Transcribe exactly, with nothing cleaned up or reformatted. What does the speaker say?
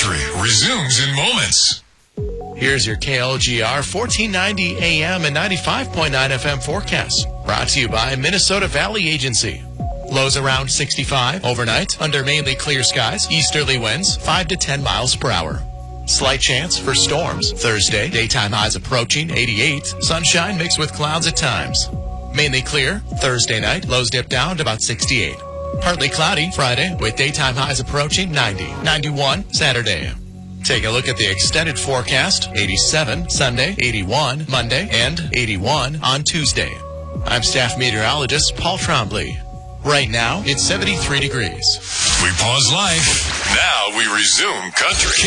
Country resumes in moments. Here's your K L G R fourteen ninety A M and ninety-five point nine F M forecast. Brought to you by Minnesota Valley Agency. Lows around sixty-five overnight under mainly clear skies. Easterly winds five to ten miles per hour. Slight chance for storms Thursday. Daytime highs approaching eighty-eight. Sunshine mixed with clouds at times. Mainly clear Thursday night. Lows dip down to about sixty-eight. Partly cloudy Friday with daytime highs approaching ninety. ninety-one Saturday. Take a look at the extended forecast. eighty-seven Sunday, eighty-one Monday, and eighty-one on Tuesday. I'm staff meteorologist Paul Trombley. Right now, it's seventy-three degrees. We pause life. Now we resume country.